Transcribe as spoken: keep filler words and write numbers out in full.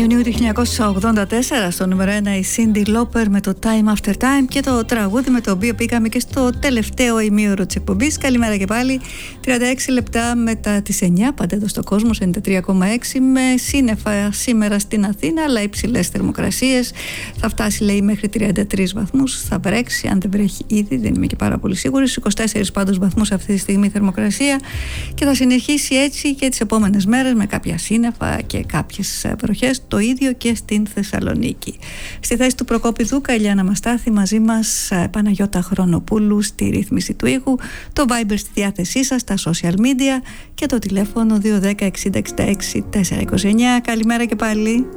Ιουνίου του χίλια εννιακόσια ογδόντα τέσσερα, στο νούμερο ένα η Cyndi Lauper με το Time After Time και το τραγούδι με το οποίο πήγαμε και στο τελευταίο ημίωρο της εκπομπής. Καλημέρα και πάλι. τριάντα έξι λεπτά μετά τις εννιά, παντού στον κόσμο, ενενήντα τρία κόμμα έξι, με σύννεφα σήμερα στην Αθήνα, αλλά υψηλές θερμοκρασίες. Θα φτάσει, λέει, μέχρι τριάντα τρεις βαθμούς. Θα βρέξει, αν δεν βρέχει ήδη, δεν είμαι και πάρα πολύ σίγουρη. Στους είκοσι τέσσερις πάντως βαθμούς αυτή τη στιγμή η θερμοκρασία, και θα συνεχίσει έτσι και τις επόμενες μέρες με κάποια σύννεφα και κάποιες βροχές. Το ίδιο και στην Θεσσαλονίκη. Στη θέση του Προκόπη Δούκα, Ηλιάνα Μαστάθη, μαζί μας Παναγιώτα Χρονοπούλου στη ρύθμιση του ήχου, το Viber στη διάθεσή σας, τα social media και το τηλέφωνο δύο ένα μηδέν εξήντα εξήντα έξι τετρακόσια είκοσι εννιά. Καλημέρα και πάλι.